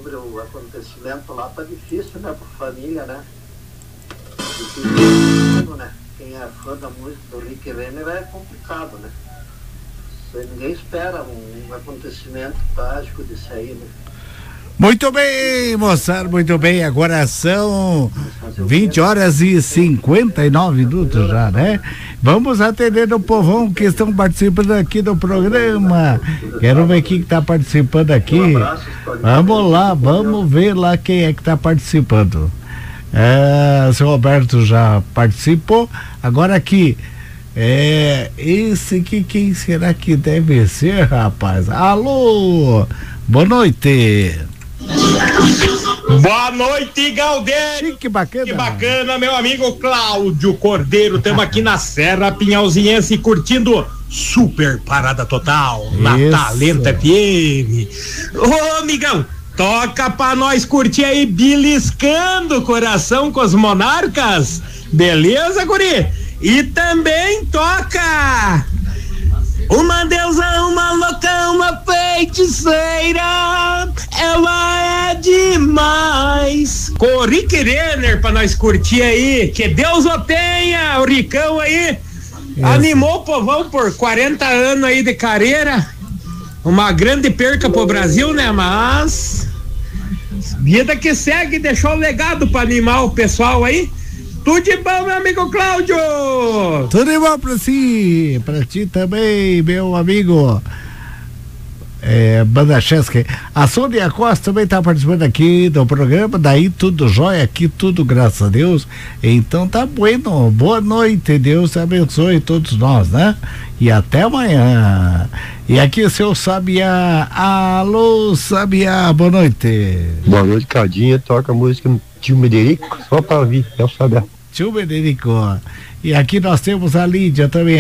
sobre o acontecimento lá, tá difícil, né, pra família, né? Difícil, né? Quem é fã da música do Rick Renner é complicado, né? Ninguém espera um acontecimento trágico disso aí, né? Muito bem, moçada, muito bem. Agora são 20 horas e 59 minutos já, né? Vamos atender o povão que estão participando aqui do programa. Quero ver quem que tá participando aqui. Vamos lá, vamos ver lá quem é que tá participando. O seu Roberto já participou. Agora aqui, esse aqui, quem será que deve ser, rapaz? Alô, boa noite. Boa noite, Galdério. Que bacana. Que bacana, meu amigo Cláudio Cordeiro. Estamos aqui na Serra Pinhalzinhense curtindo Super Parada Total na Talenta FM. Ô, amigão, toca pra nós curtir aí, beliscando o coração com os Monarcas. Beleza, guri? E também toca uma deusa, uma louca, uma feiticeira, ela é demais. Com o Rick Renner pra nós curtir aí, que Deus o tenha, o Ricão aí, animou o povão por 40 anos aí de carreira, uma grande perca pro Brasil, né, mas vida que segue, deixou o legado pra animar o pessoal aí. Tudo de bom, meu amigo Cláudio! Tudo de bom pra ti também, meu amigo Banda Chesky. A Sônia Costa também tá participando aqui do programa, daí tudo jóia aqui, tudo graças a Deus. Então tá bueno, boa noite, Deus abençoe todos nós, né? E até amanhã. E aqui o seu Sabiá. Alô, Sabiá, boa noite. Boa noite, Cadinha, toca a música Tio Mederico, só pra ouvir, é o Sabiá. Tio Mederico. E aqui nós temos a Lídia também.